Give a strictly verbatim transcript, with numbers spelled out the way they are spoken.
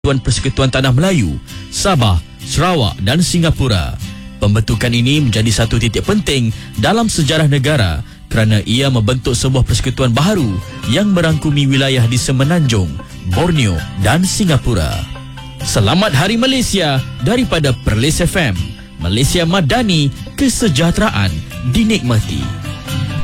Persekutuan Tanah Melayu, Sabah, Sarawak dan Singapura. Pembentukan ini menjadi satu titik penting dalam sejarah negara kerana ia membentuk sebuah persekutuan baharu yang merangkumi wilayah di Semenanjung, Borneo dan Singapura. Selamat Hari Malaysia daripada Perlis F M. Malaysia Madani, kesejahteraan dinikmati.